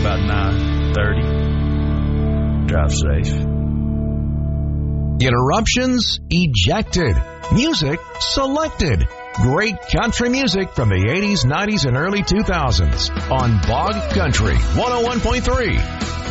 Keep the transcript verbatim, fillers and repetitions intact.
about nine thirty. Drive safe. Interruptions ejected. Music selected. Great country music from the eighties, nineties, and early two thousands on Bog Country one oh one point three.